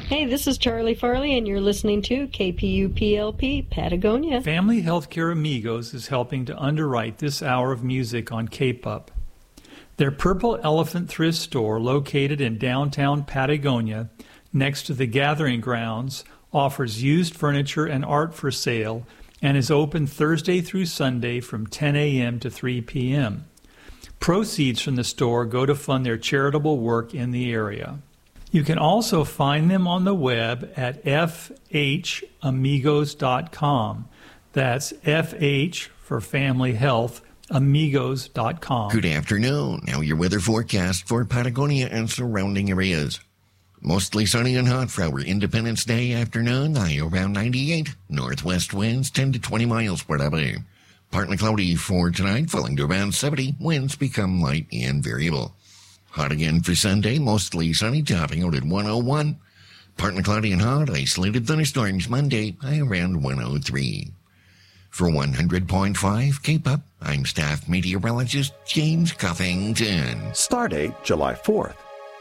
Hey, this is Charlie Farley, and you're listening to KPUPLP, Patagonia. Family Healthcare Amigos is helping to underwrite this hour of music on K-Pup. Their Purple Elephant thrift store, located in downtown Patagonia, next to the Gathering Grounds, offers used furniture and art for sale and is open Thursday through Sunday from 10 a.m. to 3 p.m. Proceeds from the store go to fund their charitable work in the area. You can also find them on the web at fhamigos.com. That's FH for Family Health, amigos.com. Good afternoon. Now your weather forecast for Patagonia and surrounding areas. Mostly sunny and hot for our Independence Day afternoon, high around 98. Northwest winds 10 to 20 miles per hour. Partly cloudy for tonight, falling to around 70. Winds become light and variable. Hot again for Sunday, mostly sunny, topping out at 101. Partly cloudy and hot, isolated thunderstorms Monday, high around 103. For 100.5 K-Pup, I'm staff meteorologist James Cuffington. Stardate July 4th.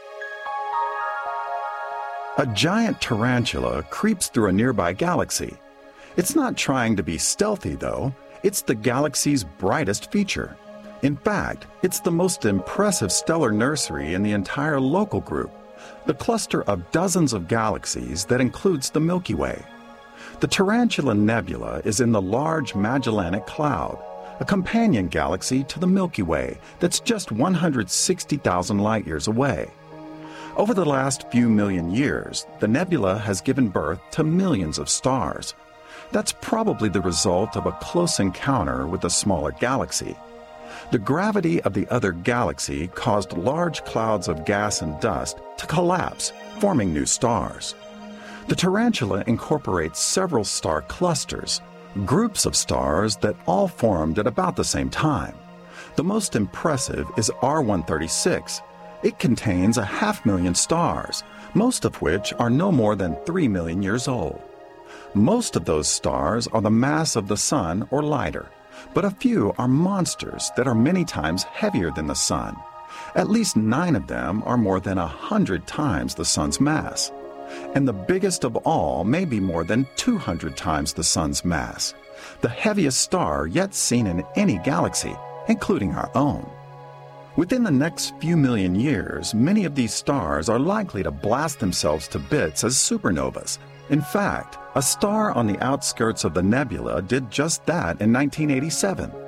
A giant tarantula creeps through a nearby galaxy. It's not trying to be stealthy, though. It's the galaxy's brightest feature. In fact, it's the most impressive stellar nursery in the entire local group, the cluster of dozens of galaxies that includes the Milky Way. The Tarantula Nebula is in the Large Magellanic Cloud, a companion galaxy to the Milky Way that's just 160,000 light-years away. Over the last few million years, the nebula has given birth to millions of stars. That's probably the result of a close encounter with a smaller galaxy. The gravity of the other galaxy caused large clouds of gas and dust to collapse, forming new stars. The tarantula incorporates several star clusters, groups of stars that all formed at about the same time. The most impressive is R136. It contains 500,000 stars, most of which are no more than 3 million years old. Most of those stars are the mass of the Sun or lighter, but a few are monsters that are many times heavier than the Sun. At least 9 of them are more than 100 times the Sun's mass. And the biggest of all may be more than 200 times the Sun's mass, the heaviest star yet seen in any galaxy, including our own. Within the next few million years, many of these stars are likely to blast themselves to bits as supernovas. In fact, a star on the outskirts of the nebula did just that in 1987.